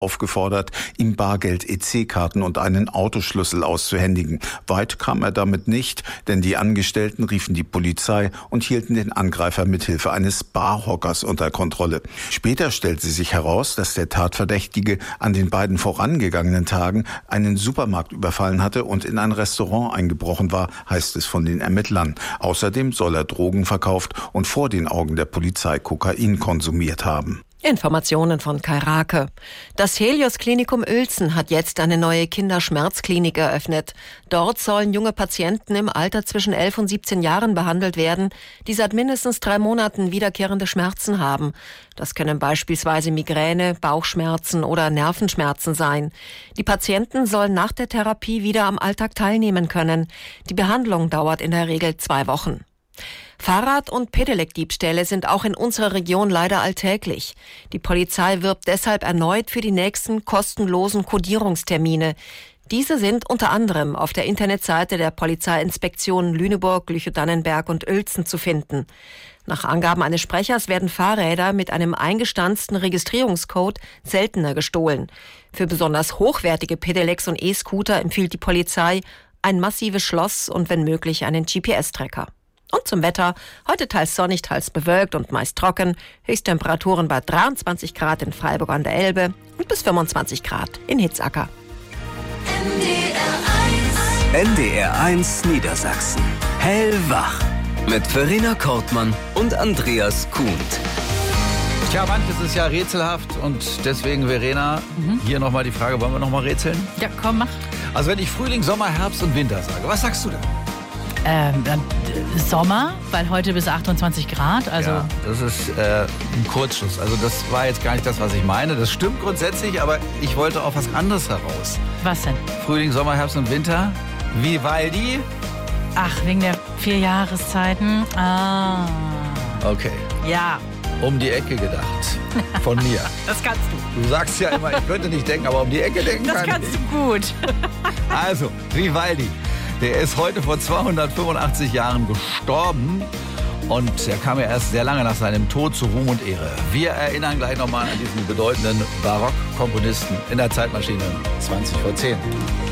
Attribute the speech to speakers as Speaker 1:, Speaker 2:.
Speaker 1: aufgefordert, ihm Bargeld, EC-Karten und einen Autoschlüssel auszuhändigen. Weit kam er damit nicht, denn die Angestellten riefen die Polizei und hielten den Angreifer mithilfe eines Barhockers unter Kontrolle. Später stellte sich heraus, dass der Tatverdächtige an den beiden vorangegangenen Tagen einen Supermarkt überfallen hatte und in ein Restaurant eingebrochen war, heißt es von den Ermittlern. Außerdem soll er Drogen verkauft und vor den Augen der Polizei Kokain konsumiert haben.
Speaker 2: Informationen von Kai Rake. Das Helios-Klinikum Uelzen hat jetzt eine neue Kinderschmerzklinik eröffnet. Dort sollen junge Patienten im Alter zwischen 11 und 17 Jahren behandelt werden, die seit mindestens 3 Monaten wiederkehrende Schmerzen haben. Das können beispielsweise Migräne, Bauchschmerzen oder Nervenschmerzen sein. Die Patienten sollen nach der Therapie wieder am Alltag teilnehmen können. Die Behandlung dauert in der Regel 2 Wochen. Fahrrad- und Pedelec-Diebstähle sind auch in unserer Region leider alltäglich. Die Polizei wirbt deshalb erneut für die nächsten kostenlosen Kodierungstermine. Diese sind unter anderem auf der Internetseite der Polizeiinspektionen Lüneburg, Lüchow-Dannenberg und Uelzen zu finden. Nach Angaben eines Sprechers werden Fahrräder mit einem eingestanzten Registrierungscode seltener gestohlen. Für besonders hochwertige Pedelecs und E-Scooter empfiehlt die Polizei ein massives Schloss und wenn möglich einen GPS-Tracker. Und zum Wetter. Heute teils sonnig, teils bewölkt und meist trocken. Höchsttemperaturen bei 23 Grad in Freiburg an der Elbe und bis 25 Grad in Hitzacker.
Speaker 3: NDR 1 Niedersachsen. Hellwach. Mit Verena Kortmann und Andreas Kuhnt.
Speaker 4: Tja, manches ist ja rätselhaft und deswegen, Verena, hier nochmal die Frage, wollen wir nochmal rätseln?
Speaker 5: Ja, komm, mach.
Speaker 4: Also wenn ich Frühling, Sommer, Herbst und Winter sage, was sagst du denn?
Speaker 5: Sommer, weil heute bis 28 Grad. Also
Speaker 4: ja, das ist ein Kurzschluss. Also das war jetzt gar nicht das, was ich meine. Das stimmt grundsätzlich, aber ich wollte auf was anderes heraus.
Speaker 5: Was denn?
Speaker 4: Frühling, Sommer, Herbst und Winter. Vivaldi?
Speaker 5: Ach, wegen der 4 Jahreszeiten. Ah.
Speaker 4: Okay.
Speaker 5: Ja.
Speaker 4: Um die Ecke gedacht. Von mir.
Speaker 5: Das kannst du.
Speaker 4: Du sagst ja immer, ich könnte nicht denken, aber um die Ecke denken
Speaker 5: Das
Speaker 4: kann
Speaker 5: kannst
Speaker 4: ich.
Speaker 5: du gut.
Speaker 4: Also, Vivaldi. Der ist heute vor 285 Jahren gestorben und er kam ja erst sehr lange nach seinem Tod zu Ruhm und Ehre. Wir erinnern gleich nochmal an diesen bedeutenden Barockkomponisten in der Zeitmaschine 20 vor 10.